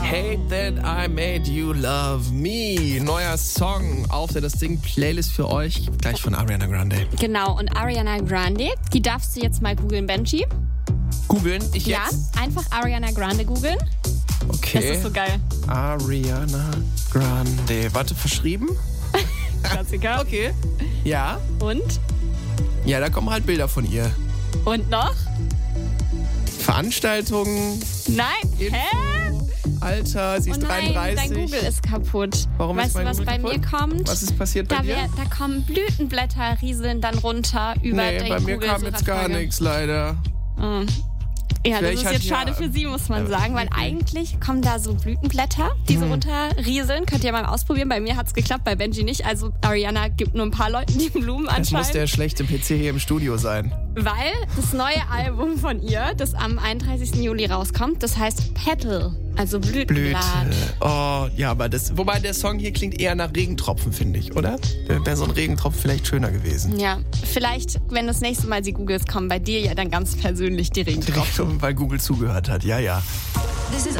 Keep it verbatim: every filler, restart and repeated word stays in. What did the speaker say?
Hate That I Made You Love Me. Neuer Song auf der Das Ding-Playlist für euch. Gleich von Ariana Grande. Genau, und Ariana Grande, die darfst du jetzt mal googeln, Benji. Googeln? Ich Ja, jetzt? einfach Ariana Grande googeln. Okay. Das ist so geil. Ariana Grande. Warte, verschrieben? Klassiker. Okay. Ja. Und? Ja, da kommen halt Bilder von ihr. Und noch? Veranstaltungen. Nein. Info, Hä? Alter, sie ist Oh nein, dreiunddreißig. dein Google ist kaputt. Warum weißt ist mein du, was Google bei kaputt? mir kommt? Was ist passiert bei da, dir? wär, da kommen Blütenblätter, rieseln dann runter über Nee, die bei mir kam jetzt gar Google-Sucherfolge. nichts, leider. Mm. Ja, Vielleicht das ist hat jetzt ja- schade für sie, muss man äh, sagen, weil wirklich. eigentlich kommen da so Blütenblätter, die so runterrieseln. Könnt ihr mal ausprobieren. Bei mir hat's geklappt, bei Benji nicht. Also Ariana gibt nur ein paar Leuten die Blumen Das muss anscheinend. der schlechte P C hier im Studio sein. Weil das neue Album von ihr, das am einunddreißigsten Juli rauskommt, das heißt Petal, also Blöd. Blütenblatt. Oh, ja, aber das. Wobei der Song hier klingt eher nach Regentropfen, finde ich, oder? Da wäre so ein Regentropfen vielleicht schöner gewesen. Ja, vielleicht, wenn du das nächste Mal sie googelst, kommen bei dir ja dann ganz persönlich die Regentropfen. Direkt, weil Google zugehört hat. Ja, ja. This is